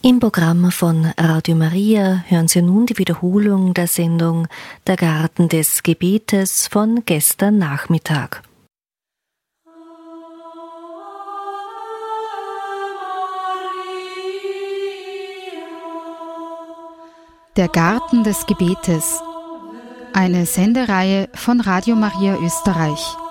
Im Programm von Radio Maria hören Sie nun die Wiederholung der Sendung Der Garten des Gebetes von gestern Nachmittag. Der Garten des Gebetes, eine Sendereihe von Radio Maria Österreich.